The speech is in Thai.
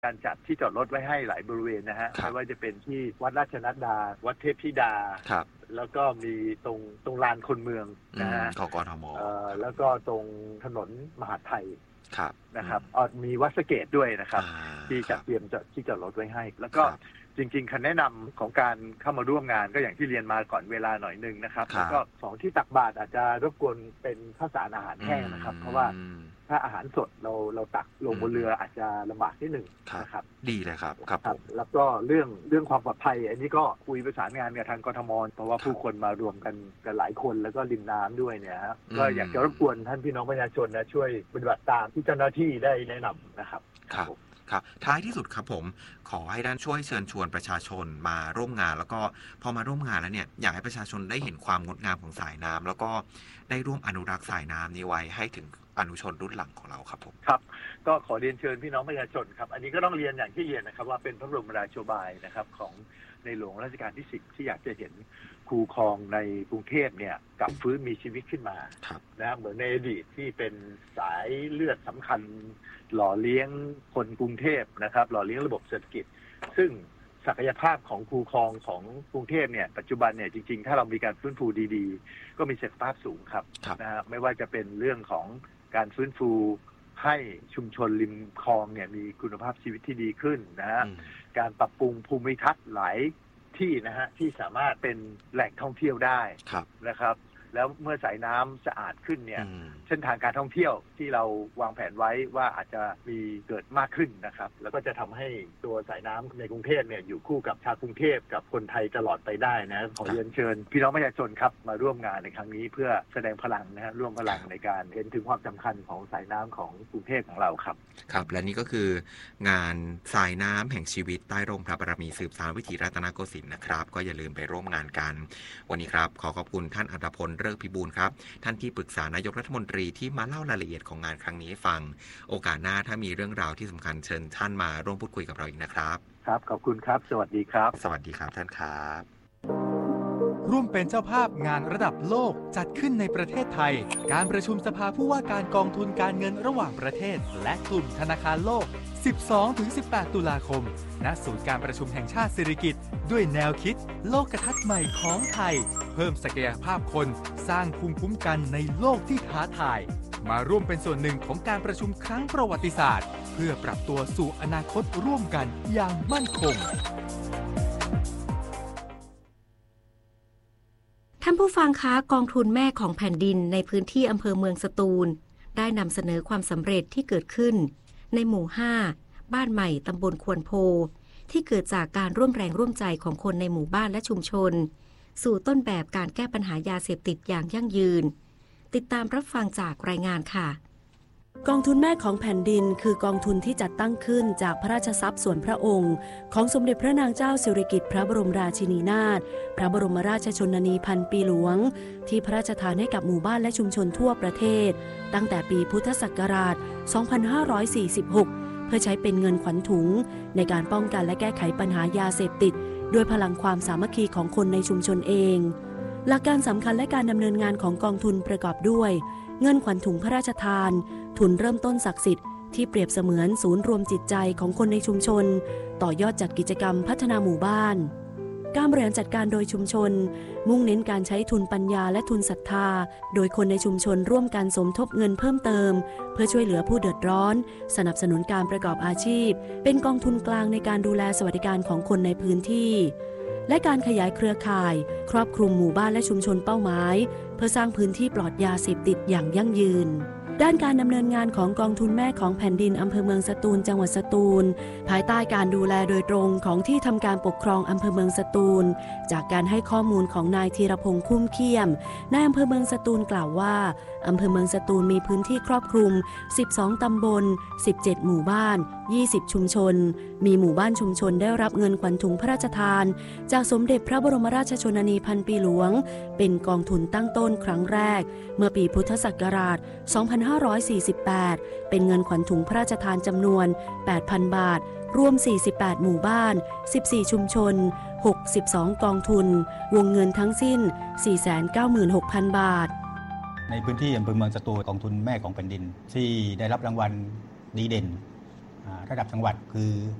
การจัดที่จอดรถไว้ให้หลายบริเวณนะฮะไม่ว่าจะเป็นที่วัดราชนัดดาวัดเทพธิดาแล้วก็มีตรงลานคนเมืองนะฮะของกทมแล้วก็ตรงถนนมหาไทยนะครับมีวัดสะเกษด้วยนะครับที่จัดเตรียมที่จอดรถไว้ให้แล้วก็จริงๆคำแนะนำของการเข้ามาร่วมงานก็อย่างที่เรียนมาก่อนเวลาหน่อยนึงนะครับแล้วก็ของที่ตักบาตรอาจจะรบกวนเป็นข้าวสารอาหารแห้งนะครับเพราะว่าถ้าอาหารสดเราตักลงบนเรืออาจจะลำบากนิดหนึ่งนะครับดีเลยครับครับแล้วก็เรื่องความปลอดภัยอันนี้ก็คุยประสานงานกับทางกทมเพราะว่าผู้คนมารวมกันหลายคนแล้วก็ริมน้ำด้วยเนี่ยครับก็อยากจะรบกวนท่านพี่น้องประชาชนนะช่วยปฏิบัติตามที่เจ้าหน้าที่ได้แนะนำนะครับครับท้ายที่สุดครับผมขอให้ท่านช่วยเชิญชวนประชาชนมาร่วมงานแล้วก็พอมาร่วมงานแล้วเนี่ยอยากให้ประชาชนได้เห็นความงดงามของสายน้ำแล้วก็ได้ร่วมอนุรักษ์สายน้ำนี้ไว้ให้ถึงอนุชนรุ่นหลังของเราครับผมครับก็ขอเรียนเชิญพี่น้องประชาชนครับอันนี้ก็ต้องเรียนอย่างที่เรียนนะครับว่าเป็นพระบรมราโชบายนะครับของในหลวงรัชกาลที่10ที่อยากจะเห็นคูคลองในกรุงเทพเนี่ยกลับฟื้นมีชีวิตขึ้นมานะเหมือนในอดีตที่เป็นสายเลือดสำคัญหล่อเลี้ยงคนกรุงเทพนะครับหล่อเลี้ยงระบบเศรษฐกิจซึ่งศักยภาพของคูคลองของกรุงเทพเนี่ยปัจจุบันเนี่ยจริงๆถ้าเรามีการฟื้นฟูดีๆก็มีศักยภาพสูงครับนะฮะไม่ว่าจะเป็นเรื่องของการฟื้นฟูให้ชุมชนริมคลองเนี่ยมีคุณภาพชีวิตที่ดีขึ้นนะฮะการปรับปรุงภูมิทัศน์หลายที่นะฮะที่สามารถเป็นแหล่งท่องเที่ยวได้นะครับแล้วเมื่อสายน้ำสะอาดขึ้นเนี่ยเส้นทางการท่องเที่ยวที่เราวางแผนไว้ว่าอาจจะมีเกิดมากขึ้นนะครับแล้วก็จะทำให้ตัวสายน้ำในกรุงเทพเนี่ยอยู่คู่กับชาวกรุงเทพกับคนไทยตลอดไปได้นะขอเรียนเชิญพี่น้องประชาชนครับมาร่วมงานในครั้งนี้เพื่อแสดงพลังนะฮะร่วมพลังในการเห็นถึงความสำคัญของสายน้ำของกรุงเทพของเราครับครับและนี่ก็คืองานสายน้ำแห่งชีวิตใต้ร่มพระบารมีสืบสานวิถีรัตนโกสินทร์นะครับก็อย่าลืมไปร่วมงานกันวันนี้ครับขอบคุณท่านอัฏฐพลฤกษ์พิบูลครับท่านที่ปรึกษานายกรัฐมนตรีที่มาเล่ารายละเอียดของงานครั้งนี้ให้ฟังโอกาสหน้าถ้ามีเรื่องราวที่สำคัญเชิญท่านมาร่วมพูดคุยกับเราอีกนะครับครับขอบคุณครับสวัสดีครับสวัสดีครับท่านครับร่วมเป็นเจ้าภาพงานระดับโลกจัดขึ้นในประเทศไทยการประชุมสภาผู้ว่าการกองทุนการเงินระหว่างประเทศและกลุ่มธนาคารโลก 12-18 ตุลาคมณศูนย์การประชุมแห่งชาติสิริกิติ์ด้วยแนวคิดโลกทัศน์ใหม่ของไทยเพิ่มศักยภาพคนสร้างภูมิคุ้มกันในโลกที่ท้าทายมาร่วมเป็นส่วนหนึ่งของการประชุมครั้งประวัติศาสตร์เพื่อปรับตัวสู่อนาคตร่วมกันอย่างมั่นคงท่านผู้ฟังคะกองทุนแม่ของแผ่นดินในพื้นที่อำเภอเมืองสตูลได้นำเสนอความสำเร็จที่เกิดขึ้นในหมู่ 5 บ้านใหม่ตำบลควนโพที่เกิดจากการร่วมแรงร่วมใจของคนในหมู่บ้านและชุมชนสู่ต้นแบบการแก้ปัญหายาเสพติดอย่างยั่งยืนติดตามรับฟังจากรายงานค่ะกองทุนแม่ของแผ่นดินคือกองทุนที่จัดตั้งขึ้นจากพระราชทรัพย์ส่วนพระองค์ของสมเด็จพระนางเจ้าสิริกิติ์พระบรมราชินีนาถพระบรมราชชนนีพันปีหลวงที่พระราชทานให้กับหมู่บ้านและชุมชนทั่วประเทศตั้งแต่ปีพุทธศักราช 2546 เพื่อใช้เป็นเงินขวัญถุงในการป้องกันและแก้ไขปัญหายาเสพติดด้วยพลังความสามัคคีของคนในชุมชนเองหลักการสำคัญและการดำเนินงานของกองทุนประกอบด้วยเงินขวัญถุงพระราชทานทุนเริ่มต้นศักดิ์สิทธิ์ที่เปรียบเสมือนศูนย์รวมจิตใจของคนในชุมชนต่อยอดจัดกิจกรรมพัฒนาหมู่บ้านการบริหารจัดการโดยชุมชนมุ่งเน้นการใช้ทุนปัญญาและทุนศรัทธาโดยคนในชุมชนร่วมกันสมทบเงินเพิ่มเติมเพื่อช่วยเหลือผู้เดือดร้อนสนับสนุนการประกอบอาชีพเป็นกองทุนกลางในการดูแลสวัสดิการของคนในพื้นที่และการขยายเครือข่ายครอบคลุมหมู่บ้านและชุมชนเป้าหมายเพื่อสร้างพื้นที่ปลอดยาเสพติดอย่างยั่งยืนด้านการดำเนินงานของกองทุนแม่ของแผ่นดินอำเภอเมืองสตูลจังหวัดสตูลภายใต้การดูแลโดยตรงของที่ทำการปกครองอำเภอเมืองสตูลจากการให้ข้อมูลของนายธีรพงษ์คุ้มเขี้ยมนายอำเภอเมืองสตูลกล่าวว่าอำเภอเมืองสตูลมีพื้นที่ครอบคลุม12ตำบล17หมู่บ้าน20ชุมชนมีหมู่บ้านชุมชนได้รับเงินขวัญถุงพระราชทานจากสมเด็จพระบรมราชชนนีพันปีหลวงเป็นกองทุนตั้งต้นครั้งแรกเมื่อปีพุทธศักราช 2548 เป็นเงินขวัญถุงพระราชทานจำนวน 8,000 บาทรวม48หมู่บ้าน14ชุมชน62กองทุนวงเงินทั้งสิ้น 496,000 บาทในพื้นที่อำเภอเมืองสตูลกองทุนแม่ของแผ่นดินที่ได้รับรางวัลดีเด่นระดับจังหวัดคือ